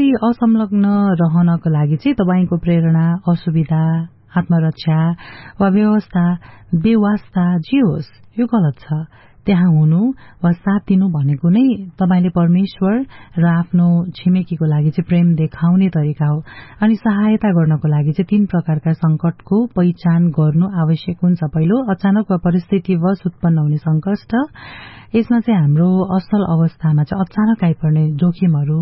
असंलग्न रहनको लागि चाहिँ तपाईको प्रेरणा, असुविधा, आत्मरक्षा वा व्यवस्था, बेवास्ता जे होस् यो गलत छ। त्यहाँ हुनु वा साथ दिनु भनेको नै तपाईले परमेश्वर र आफ्नो छिमेकीको लागि चाहिँ प्रेम देखाउने तरिका हो। अनि सहायता गर्नको लागि चाहिँ 3 प्रकारका संकटको पहिचान गर्नु आवश्यक हुन्छ। पहिलो, अचानक वा परिस्थितिवश उत्पन्न हुने संकट। यसमा चाहिँ हाम्रो असल अवस्थामा चाहिँ अचानक आइपर्ने जोखिमहरू,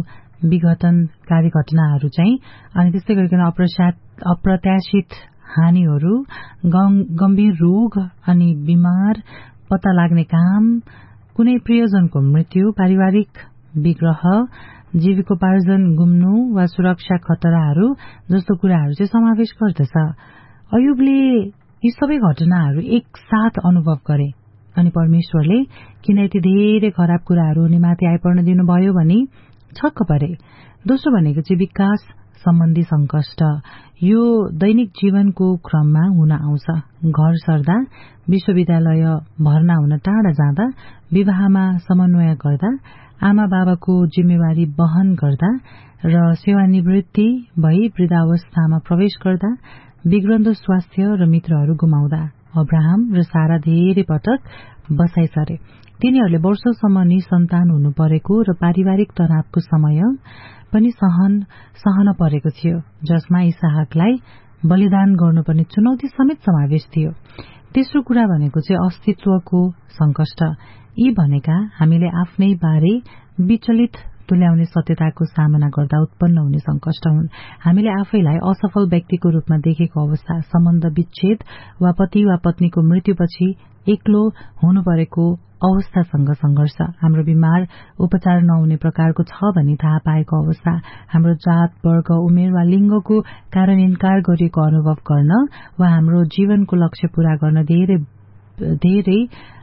विघटनकारी घटनाहरू चाहिँ, अनि त्यस्तै गरिकन अप्रत्याशित हानिहरू, गम्भीर रोग अनि बिमार, पत्ता लाग्ने काम, कुनै प्रियजनको मृत्यु, पारिवारिक विग्रह, जीविकोपार्जन गुम्नु वा सुरक्षा खतराहरू जस्तो कुराहरू चाहिँ समावेश गर्दछ। अयुबले यी सबै घटनाहरू एकसाथ अनुभव गरे अनि परमेश्वरले किन यति धेरै खराब कुराहरू उनीमाथि आइपर्न दिनुभयो भनी छक्क परे। दोस्रो भनेको चाहिँ विकास सम्बन्धी संकट। यो दैनिक जीवनको क्रममा हुन आउँछ। घर सर्दा, विश्वविद्यालय भर्ना हुन टाढा जाँदा, विवाहमा समन्वय गर्दा, आमा बाबाको जिम्मेवारी वहन गर्दा र सेवानिवृत्ति भई वृद्धावस्थामा प्रवेश गर्दा, बिग्रन्दो स्वास्थ्य र मित्रहरू गुमाउँदा। अब्राहम र सारा धेरै पटक बसाइ सरे। तिनीहरूले वर्षौंसम्म निसन्तान हुनु परेको र पारिवारिक तनावको समय पनि सहन परेको थियो, जसमा इसहाकलाई बलिदान गर्नुपर्ने चुनौती समेत समावेश थियो। तेस्रो कुरा भनेको चाहिँ अस्तित्वको संकट। यी भनेका हामीले आफ्नै बारे विचलित तुल्याउने सत्यताको सामना गर्दा उत्पन्न हुने संकट हुन्। हामीले आफैलाई असफल व्यक्तिको रूपमा देखेको अवस्था, सम्बन्ध विच्छेद वा पति वा पत्नीको मृत्युपछि एक्लो हुनु परेको अवस्थासँग संघर्ष, हाम्रो बिमार उपचार नहुने प्रकारको छ भनी थाहा पाएको अवस्था, हाम्रो जात, वर्ग, उमेर वा लिङ्गको कारण इन्कार गरिएको अनुभव गर्न वा हाम्रो जीवनको लक्ष्य पूरा गर्न धेरै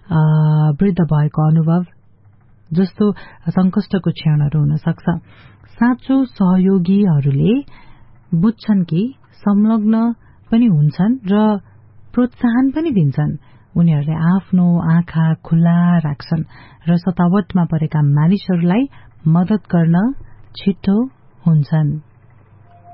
वृद्ध भएको अनुभव जस्तो संकष्टको क्षणहरू हुन सक्छ। साँचो सहयोगीहरूले बुझ्छन् कि संलग्न पनि हुन्छन् र प्रोत्साहन पनि दिन्छन्। उनीहरूले आफ्नो आँखा खुल्ला राख्छन् र सतावटमा परेका मानिसहरूलाई मद्दत गर्न छिटो हुन्छन्।